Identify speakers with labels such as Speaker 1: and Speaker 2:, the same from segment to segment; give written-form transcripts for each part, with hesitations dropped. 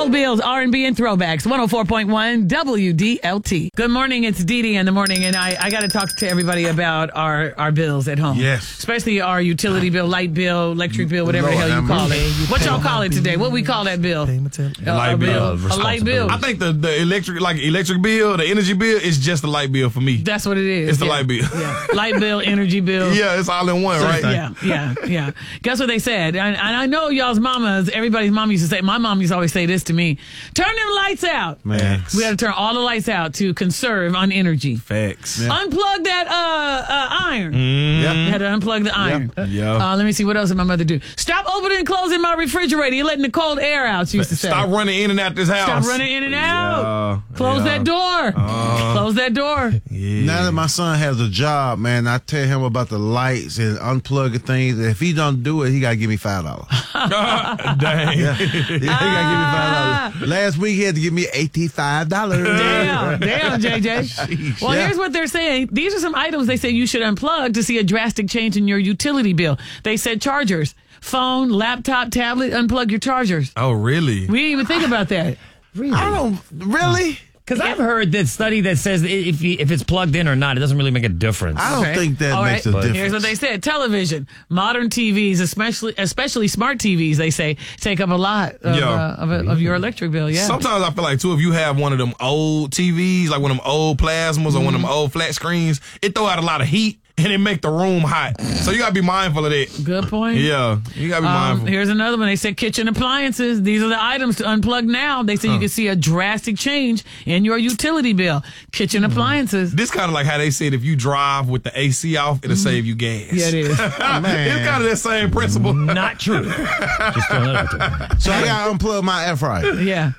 Speaker 1: Mobile's R&B and Throwbacks, 104.1 WDLT. Good morning, it's Dee Dee in the morning, and I got to talk to everybody about our bills at home.
Speaker 2: Yes.
Speaker 1: Especially our utility bill, light bill, electric bill, whatever the hell you call it. What y'all call it today? What we call that bill?
Speaker 2: Light bill.
Speaker 1: A light bill.
Speaker 2: I think the electric bill, the energy bill is just the light bill for me.
Speaker 1: That's what it is.
Speaker 2: It's the light bill.
Speaker 1: Yeah. Light bill, energy bill.
Speaker 2: Yeah, it's all in one, right?
Speaker 1: Yeah. Guess what they said? And I know y'all's mamas, everybody's mom used to say, my mom used to always say this to me, turn them lights out.
Speaker 2: Man.
Speaker 1: We got to turn all the lights out to conserve on energy.
Speaker 2: Facts.
Speaker 3: Yeah.
Speaker 1: Unplug that iron.
Speaker 2: Yeah.
Speaker 1: Had to unplug the iron.
Speaker 2: Yeah.
Speaker 1: Let me see, what else did my mother do? Stop opening and closing my refrigerator. You're letting the cold air out, she used to say.
Speaker 2: Stop running in and out this house.
Speaker 1: Stop running in and out. Close that door. Close that door.
Speaker 2: Yeah.
Speaker 3: Now that my son has a job, man, I tell him about the lights and unplugging things. If he don't do it, he got to give me $5.
Speaker 2: Dang.
Speaker 3: Yeah, he got to give me $5. Last week, he had to give me $85.
Speaker 1: Damn, JJ. Well, here's what they're saying. These are some items they say you should unplug to see a drastic change in your utility bill. They said chargers, phone, laptop, tablet, unplug your chargers.
Speaker 2: Oh, really?
Speaker 1: We didn't even think about that.
Speaker 4: Really?
Speaker 3: I don't really.
Speaker 4: Because I've heard that study that says if it's plugged in or not, it doesn't really make a difference.
Speaker 3: I don't think that makes a difference.
Speaker 1: Here's what they said. Television, modern TVs, especially smart TVs, they say, take up a lot of your electric bill. Yeah.
Speaker 2: Sometimes I feel like, too, if you have one of them old TVs, like one of them old plasmas or one of them old flat screens, it throw out a lot of heat. And it make the room hot. So you got to be mindful of that.
Speaker 1: Good point.
Speaker 2: Yeah, you got to be mindful.
Speaker 1: Here's another one. They said kitchen appliances. These are the items to unplug now. They say you can see a drastic change in your utility bill. Kitchen appliances.
Speaker 2: This kind of like how they said if you drive with the AC off, it'll save you gas.
Speaker 1: Yeah, it is.
Speaker 2: It's kind of that same principle.
Speaker 4: Not true. Just throwing that out there.
Speaker 3: So I got to unplug my air fryer.
Speaker 1: Yeah.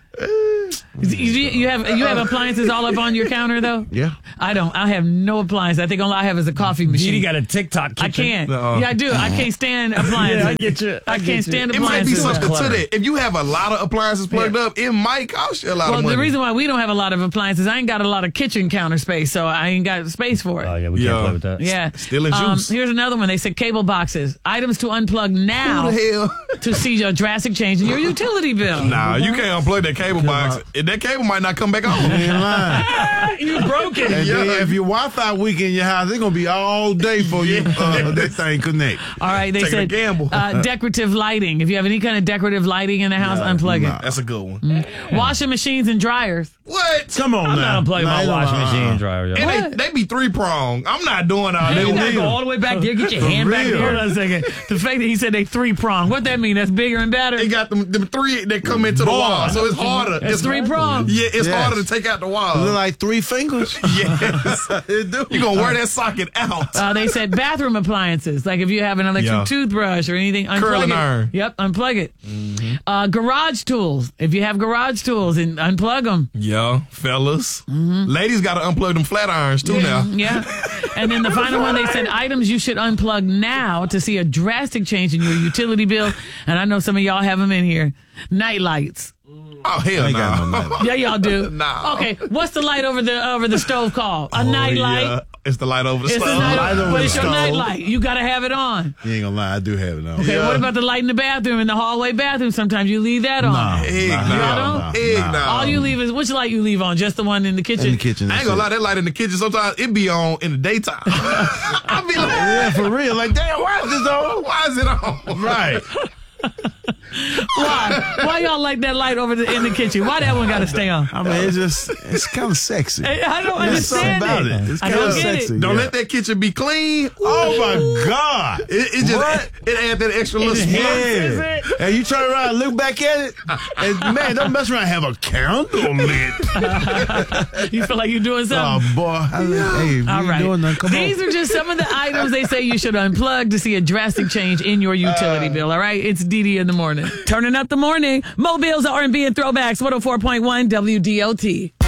Speaker 1: You have appliances all up on your counter though?
Speaker 3: Yeah.
Speaker 1: I don't. I have no appliance. I think all I have is a coffee machine.
Speaker 4: You got a TikTok kitchen.
Speaker 1: I can't. Yeah, I do. I can't stand appliances.
Speaker 4: Yeah, I get you.
Speaker 1: I can't stand
Speaker 2: It might be
Speaker 1: appliances.
Speaker 2: something to that. If you have a lot of appliances plugged up, it might cost you a lot of money.
Speaker 1: Well, the reason why we don't have a lot of appliances, I ain't got a lot of kitchen counter space, so I ain't got space for it.
Speaker 4: Oh, yeah, we can't play with that.
Speaker 1: Yeah.
Speaker 2: Still in juice.
Speaker 1: Here's another one. They said cable boxes. Items to unplug now
Speaker 2: Who the hell?
Speaker 1: to see a drastic change in your utility bill.
Speaker 2: Nah, you can't unplug that cable box. That cable might not come back on.
Speaker 3: You ain't lying.
Speaker 1: You broke it.
Speaker 3: And then if your Wi-Fi weak in your house, it's going to be all day for you that thing connect.
Speaker 1: All right, they
Speaker 2: Taking a
Speaker 1: said
Speaker 2: gamble.
Speaker 1: Decorative lighting. If you have any kind of decorative lighting in the house, unplug it.
Speaker 2: That's a good one.
Speaker 1: Washing machines and dryers.
Speaker 2: What?
Speaker 3: Come on
Speaker 4: I'm
Speaker 3: now.
Speaker 4: not unplugging my
Speaker 3: Nah,
Speaker 4: washing
Speaker 3: nah.
Speaker 4: machine and dryer. Yo.
Speaker 2: And they be three-pronged. I'm not doing all
Speaker 1: Hey,
Speaker 2: that.
Speaker 1: you go all the way back there. Get your hand back
Speaker 3: real.
Speaker 1: there. Hold on a second. The fact that he said they three-pronged. What that mean? That's bigger and better?
Speaker 2: They got them three that come into the wall, so it's harder.
Speaker 1: It's three-pronged.
Speaker 2: Yeah, it's
Speaker 3: Yes.
Speaker 2: harder to take out the
Speaker 3: Look
Speaker 2: wall.
Speaker 3: like 3 fingers.
Speaker 2: Yes.
Speaker 3: It do.
Speaker 2: You're going to wear that socket out.
Speaker 1: They said bathroom appliances. Like if you have an electric toothbrush or anything, unplug
Speaker 2: Curling
Speaker 1: it.
Speaker 2: iron.
Speaker 1: Yep, unplug it. Garage tools. If you have garage tools, and unplug them.
Speaker 2: Yeah, fellas. Ladies got to unplug them flat irons, too, now.
Speaker 1: Yeah. And then the final one, they said items you should unplug now to see a drastic change in your utility bill. And I know some of y'all have them in here. Night lights.
Speaker 2: Oh, hell
Speaker 3: ain't got no
Speaker 2: no.
Speaker 3: night light.
Speaker 1: Yeah, y'all do.
Speaker 2: Nah.
Speaker 1: Okay, what's the light over the stove called? A night light.
Speaker 2: Yeah, it's the light over the
Speaker 1: It's
Speaker 2: stove.
Speaker 1: the night
Speaker 3: Light over
Speaker 1: but
Speaker 3: the
Speaker 1: it's your
Speaker 3: stove.
Speaker 1: night light. You got to have it on.
Speaker 3: You ain't going to lie. I do have it on.
Speaker 1: Okay,
Speaker 2: Yeah.
Speaker 1: what about the light in the bathroom, in the hallway bathroom? Sometimes you leave that on.
Speaker 2: Egg
Speaker 1: Y'all
Speaker 2: nah.
Speaker 1: don't?
Speaker 2: Egg nah.
Speaker 1: All you leave is, which light you leave on? Just the one in the kitchen?
Speaker 3: In the kitchen.
Speaker 2: I ain't gonna lie, that light in the kitchen, sometimes it be on in the daytime. I be like,
Speaker 3: Yeah, for real. Like, damn, why is this on?
Speaker 2: why is it on?
Speaker 3: Right.
Speaker 1: Why? Why y'all like that light over in the kitchen? Why that one got to stay on?
Speaker 3: I mean, it's kind of sexy.
Speaker 1: I don't
Speaker 3: There's something
Speaker 1: understand
Speaker 3: about
Speaker 1: it.
Speaker 3: it. It's
Speaker 1: I
Speaker 3: kind
Speaker 1: don't
Speaker 3: of
Speaker 1: get it.
Speaker 3: sexy.
Speaker 2: Don't
Speaker 3: yeah.
Speaker 2: let that kitchen be clean.
Speaker 3: Oh, my God.
Speaker 2: It just
Speaker 3: What?
Speaker 2: it adds that extra little
Speaker 1: It
Speaker 2: spark.
Speaker 1: is
Speaker 3: Yeah.
Speaker 1: it?
Speaker 3: And you turn around and look back at it, and man, don't mess around and have a candle lit.
Speaker 1: You feel like you're doing
Speaker 3: Oh,
Speaker 1: something?
Speaker 3: boy. Hey, if
Speaker 1: All
Speaker 3: you
Speaker 1: right.
Speaker 3: doing nothing, come
Speaker 1: These
Speaker 3: on.
Speaker 1: are just some of the items they say you should unplug to see a drastic change in your utility bill. All right, it's Dee Dee in the morning. Turning up the morning. Mobile's R&B and Throwbacks, 104.1 WDLT.